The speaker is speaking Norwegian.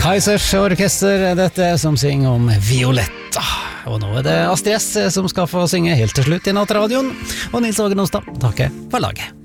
Kaizers orkester, dette som synger om Violetta. Og nå det Astrid S som skal få synge helt til slutt i Nattradioen. Og Nils Åge Nonstad takker for laget.